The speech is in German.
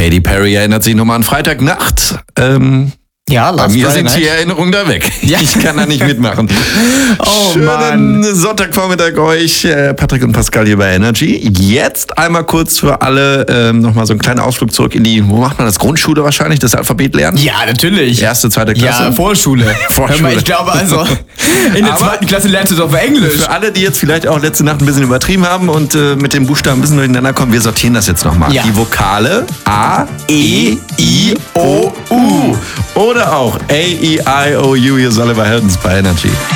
Katy Perry erinnert sich nochmal an Freitagnacht. Ja, Bei mir sind die Erinnerungen da weg. Ja. Ich kann da nicht mitmachen. Schönen Sonntagvormittag euch, Patrick und Pascal hier bei Energy. Jetzt einmal kurz für alle nochmal so einen kleinen Ausflug zurück in die, wo macht man das? Grundschule wahrscheinlich, das Alphabet lernen? Ja, natürlich. Erste, zweite Klasse? Ja, Vorschule. Hör mal, ich glaube also, in der zweiten Klasse lernst du doch auf Englisch. Für alle, die jetzt vielleicht auch letzte Nacht ein bisschen übertrieben haben und mit dem Buchstaben ein bisschen durcheinander kommen, wir sortieren das jetzt nochmal. Ja. Die Vokale A, E, I, O, U. Oder auch A, E, I, O, U, hier ist Oliver Heldens bei Energy.